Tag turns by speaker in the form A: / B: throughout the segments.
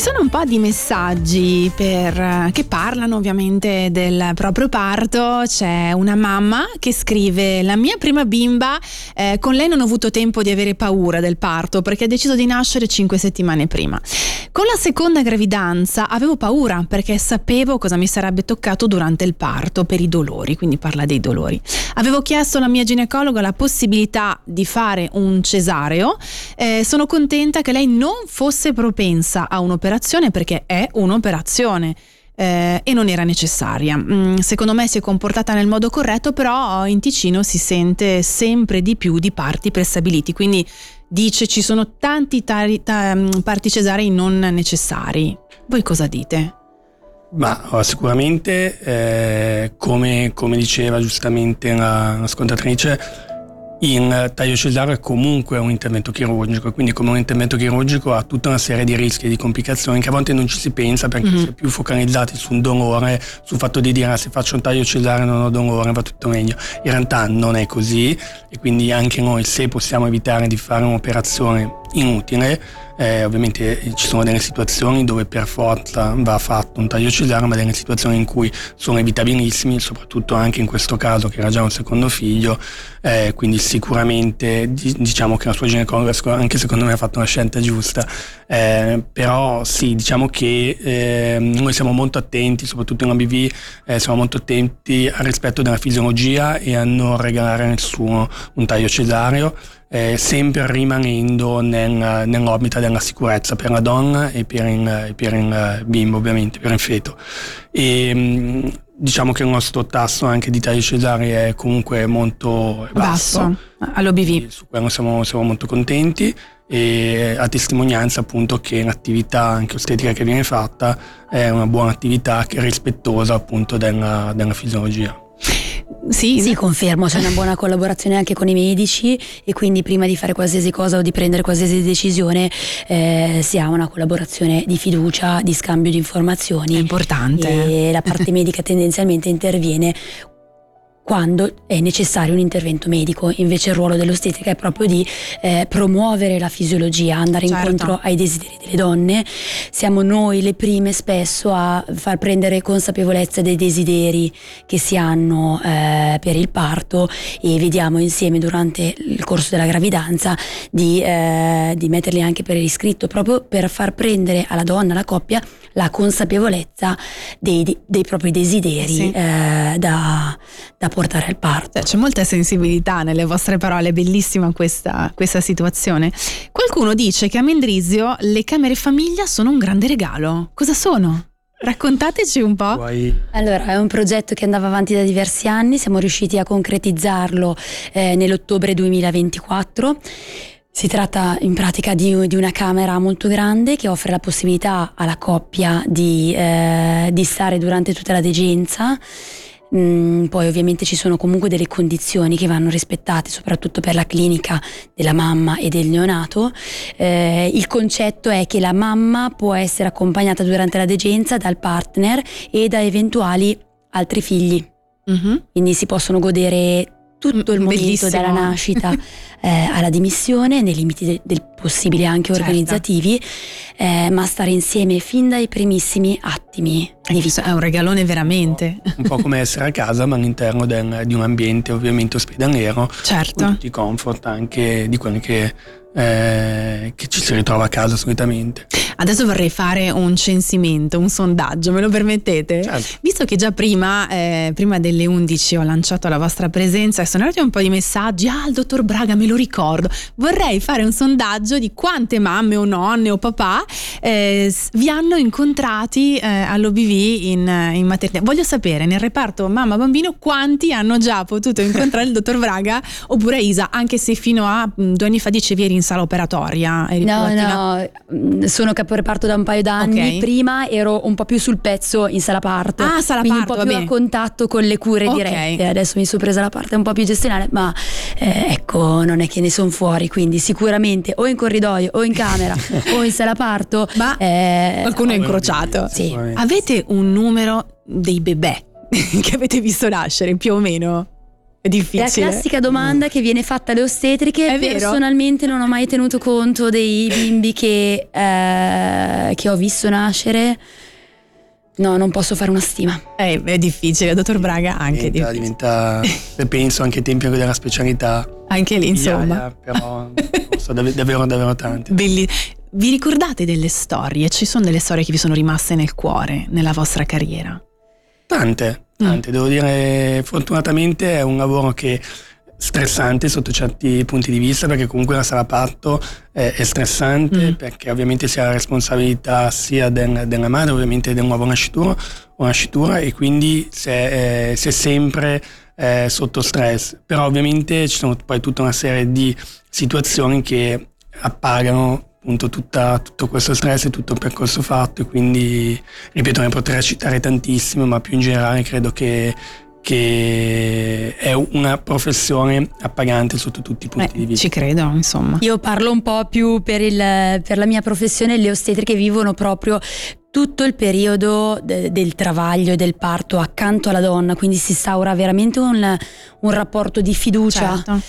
A: sono un po' di messaggi che parlano ovviamente del proprio parto. C'è una mamma che scrive: la mia prima bimba, con lei non ho avuto tempo di avere paura del parto perché ha deciso di nascere 5 settimane prima. Con la seconda gravidanza avevo paura perché sapevo cosa mi sarebbe toccato durante il parto per i dolori, quindi parla dei dolori. Avevo chiesto alla mia ginecologa la possibilità di fare un cesareo. Sono contenta che lei non fosse propensa a un'operazione perché è un'operazione e non era necessaria. Secondo me si è comportata nel modo corretto, però in Ticino si sente sempre di più di parti prestabiliti, quindi dice ci sono tanti parti cesarei non necessari. Voi cosa dite?
B: Ma sicuramente come diceva giustamente la ascoltatrice, in taglio cesareo è comunque un intervento chirurgico, quindi come un intervento chirurgico ha tutta una serie di rischi e di complicazioni che a volte non ci si pensa perché si è più focalizzati su un dolore, sul fatto di dire se faccio un taglio cesareo non ho dolore, va tutto meglio. In realtà non è così, e quindi anche noi, se possiamo evitare di fare un'operazione inutile, ovviamente ci sono delle situazioni dove per forza va fatto un taglio cesareo, ma delle situazioni in cui sono evitabilissimi, soprattutto anche in questo caso che era già un secondo figlio, quindi sicuramente diciamo che la sua ginecologa anche secondo me ha fatto una scelta giusta, però sì, diciamo che noi siamo molto attenti, soprattutto in ABV, siamo molto attenti al rispetto della fisiologia e a non regalare a nessuno un taglio cesareo, sempre rimanendo nell'orbita della sicurezza per la donna e per il bimbo, ovviamente per il feto. E diciamo che il nostro tasso anche di tagli cesarei è comunque molto basso
A: all'OBV.
B: Su quello siamo molto contenti, e a testimonianza appunto che l'attività anche ostetrica che viene fatta è una buona attività che è rispettosa appunto della fisiologia.
C: Sì, confermo, c'è una buona collaborazione anche con i medici, e quindi prima di fare qualsiasi cosa o di prendere qualsiasi decisione si ha una collaborazione di fiducia, di scambio di informazioni.
A: È importante.
C: E la parte medica tendenzialmente interviene quando è necessario un intervento medico. Invece il ruolo dell'ostetrica è proprio di promuovere la fisiologia, andare incontro ai desideri delle donne. Siamo noi le prime spesso a far prendere consapevolezza dei desideri che si hanno per il parto, e vediamo insieme durante il corso della gravidanza di metterli anche per iscritto, proprio per far prendere alla donna, alla coppia, la consapevolezza dei propri desideri da portare al parto.
A: C'è molta sensibilità nelle vostre parole, bellissima questa situazione. Qualcuno dice che a Mendrisio le camere famiglia sono un grande regalo. Cosa sono? Raccontateci un po'.
C: Allora, è un progetto che andava avanti da diversi anni, siamo riusciti a concretizzarlo nell'ottobre 2024. Si tratta in pratica di una camera molto grande che offre la possibilità alla coppia di stare durante tutta la degenza. Poi ovviamente ci sono comunque delle condizioni che vanno rispettate, soprattutto per la clinica della mamma e del neonato. Il concetto è che la mamma può essere accompagnata durante la degenza dal partner e da eventuali altri figli, quindi si possono godere tutto il momento,
A: bellissimo,
C: dalla nascita alla dimissione, nei limiti del possibile anche organizzativi, ma stare insieme fin dai primissimi attimi di vita.
A: È un regalone veramente.
B: Un po' come essere a casa, ma all'interno di un ambiente ovviamente ospedaliero,
A: certo,
B: con tutti i comfort anche di quelli che ci si ritrova a casa solitamente.
A: Adesso vorrei fare un censimento, un sondaggio, me lo permettete?
B: Certo.
A: Visto che già prima delle 11 ho lanciato la vostra presenza e sono arrivati un po' di messaggi: il dottor Braga me lo ricordo, vorrei fare un sondaggio di quante mamme o nonne o papà vi hanno incontrati all'OBV in maternità. Voglio sapere nel reparto mamma bambino quanti hanno già potuto incontrare il dottor Braga oppure Isa, anche se fino a 2 anni fa dicevi eri in sala operatoria.
C: No, sono caporeparto da un paio d'anni. Okay. Prima ero un po' più sul pezzo in sala parto, quindi un po' più a contatto con le cure dirette. Adesso mi sono presa la parte un po' più gestionale, ma ecco, non è che ne sono fuori, quindi sicuramente o in corridoio o in camera o in sala parto, ma
A: qualcuno è incrociato.
C: Sì.
A: Avete un numero dei bebè che avete visto nascere più o meno? È difficile.
C: La classica domanda che viene fatta alle ostetriche.
A: È vero?
C: Personalmente non ho mai tenuto conto dei bimbi che ho visto nascere. No, non posso fare una stima.
A: È difficile, dottor Braga, anche
B: diventa penso anche ai tempi della specialità.
A: Anche lì, insomma.
B: Però so, davvero tante.
A: Vi ricordate delle storie? Ci sono delle storie che vi sono rimaste nel cuore nella vostra carriera?
B: Tante. Devo dire, fortunatamente è un lavoro che stressante sotto certi punti di vista, perché comunque la sala parto è stressante, perché ovviamente si ha la responsabilità sia della madre, ovviamente del nuovo nascitura, e quindi si è sempre sotto stress. Però ovviamente ci sono poi tutta una serie di situazioni che appagano appunto tutto questo stress e tutto il percorso fatto, e quindi ripeto, ne potrei citare tantissime, ma più in generale credo che è una professione appagante sotto tutti i punti di vista.
A: Ci credo, insomma.
C: Io parlo un po' più per la mia professione. Le ostetriche vivono proprio tutto il periodo del travaglio e del parto accanto alla donna, quindi si instaura veramente un rapporto di fiducia.
A: Certo.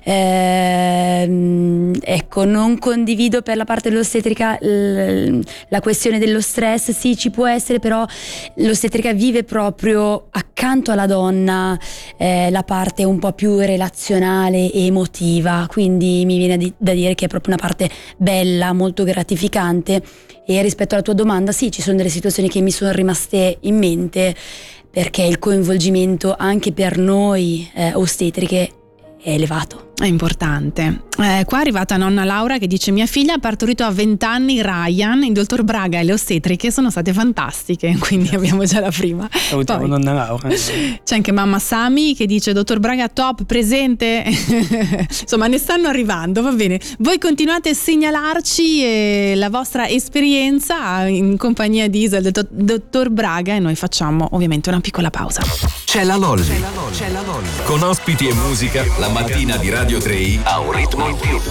C: Ecco, non condivido per la parte dell'ostetrica la questione dello stress. Sì, ci può essere, però l'ostetrica vive proprio accanto alla donna la parte un po' più relazionale e emotiva, quindi mi viene da dire che è proprio una parte bella, molto gratificante. E rispetto alla tua domanda, sì, ci sono delle situazioni che mi sono rimaste in mente, perché il coinvolgimento anche per noi ostetriche è elevato.
A: È importante. Qua è arrivata nonna Laura che dice: mia figlia ha partorito a 20 anni Ryan, il dottor Braga e le ostetriche sono state fantastiche, quindi abbiamo già la prima.
B: Salutiamo nonna Laura.
A: C'è anche mamma Sami che dice: dottor Braga top, presente. Insomma, ne stanno arrivando, va bene. Voi continuate a segnalarci la vostra esperienza in compagnia di Isa, del dottor Braga, e noi facciamo ovviamente una piccola pausa.
D: C'è la Lolli. Con ospiti e musica, la mattina di Radio 3 ha un ritmo in più.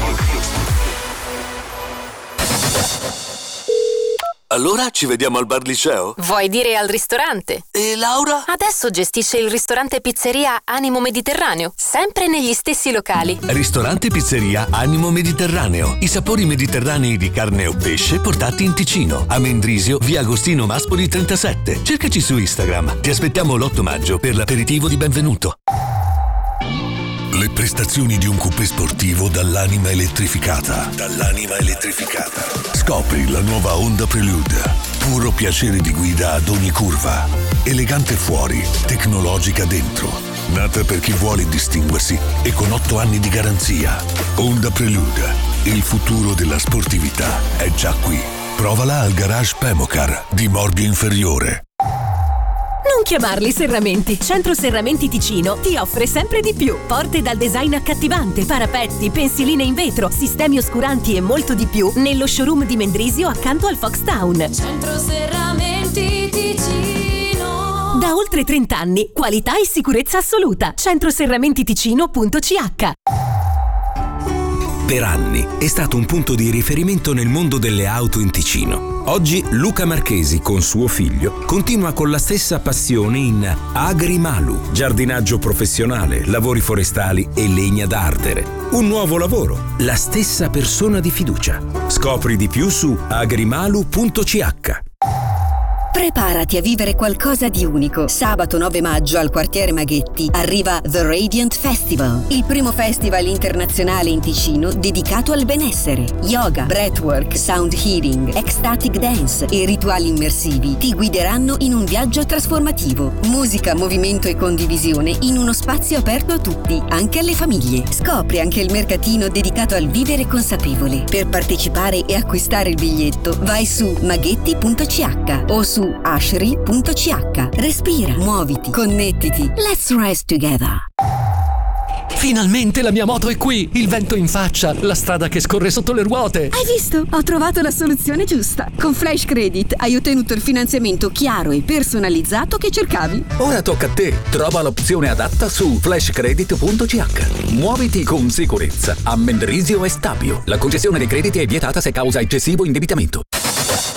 E: Allora ci vediamo al bar liceo?
F: Vuoi dire al ristorante?
E: E Laura?
F: Adesso gestisce il ristorante pizzeria Animo Mediterraneo, sempre negli stessi locali.
D: Ristorante pizzeria Animo Mediterraneo. I sapori mediterranei di carne o pesce portati in Ticino. A Mendrisio, via Agostino Maspoli 37. Cercaci su Instagram. Ti aspettiamo l'8 maggio per l'aperitivo di benvenuto.
G: Le prestazioni di un coupé sportivo dall'anima elettrificata. Scopri la nuova Honda Prelude. Puro piacere di guida ad ogni curva. Elegante fuori, tecnologica dentro. Nata per chi vuole distinguersi e con 8 anni di garanzia. Honda Prelude. Il futuro della sportività è già qui. Provala al garage Pemocar di Mordio Inferiore.
H: Non chiamarli serramenti. Centro Serramenti Ticino ti offre sempre di più. Porte dal design accattivante, parapetti, pensiline in vetro, sistemi oscuranti e molto di più nello showroom di Mendrisio accanto al Fox Town.
I: Centro Serramenti Ticino.
H: Da oltre 30 anni, qualità e sicurezza assoluta. centroserramentiticino.ch.
J: Per anni è stato un punto di riferimento nel mondo delle auto in Ticino. Oggi Luca Marchesi con suo figlio continua con la stessa passione in Agrimalu, giardinaggio professionale, lavori forestali e legna da ardere. Un nuovo lavoro, la stessa persona di fiducia. Scopri di più su agrimalu.ch.
K: Preparati a vivere qualcosa di unico. Sabato 9 maggio al quartiere Maghetti arriva The Radiant Festival, il primo festival internazionale in Ticino dedicato al benessere. Yoga, breathwork, sound healing, ecstatic dance e rituali immersivi ti guideranno in un viaggio trasformativo. Musica, movimento e condivisione in uno spazio aperto a tutti, anche alle famiglie. Scopri anche il mercatino dedicato al vivere consapevole. Per partecipare e acquistare il biglietto vai su maghetti.ch o su ashri.ch. Respira, muoviti, connettiti. Let's rise together.
L: Finalmente la mia moto è qui! Il vento in faccia, la strada che scorre sotto le ruote.
K: Hai visto? Ho trovato la soluzione giusta. Con Flash Credit hai ottenuto il finanziamento chiaro e personalizzato che cercavi.
M: Ora tocca a te. Trova l'opzione adatta su flashcredit.ch. Muoviti con sicurezza a Mendrisio e Stabio. La concessione dei crediti è vietata se causa eccessivo indebitamento.